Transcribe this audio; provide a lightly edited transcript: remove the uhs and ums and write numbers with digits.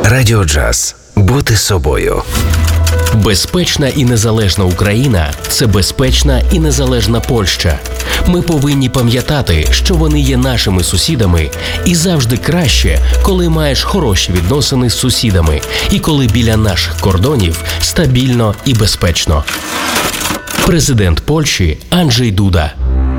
Радіо Джаз. Бути собою. Безпечна і незалежна Україна – це безпечна і незалежна Польща. Ми повинні пам'ятати, що вони є нашими сусідами, і завжди краще, коли маєш хороші відносини з сусідами і коли біля наших кордонів стабільно і безпечно. Президент Польщі Анджей Дуда.